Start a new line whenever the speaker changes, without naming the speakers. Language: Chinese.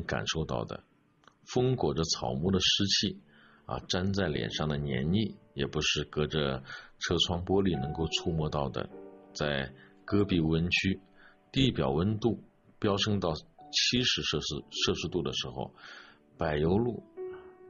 感受到的。风裹着草木的湿气粘在脸上的黏腻也不是隔着车窗玻璃能够触摸到的。在戈壁无人区，地表温度飙升到70摄氏度的时候，柏油路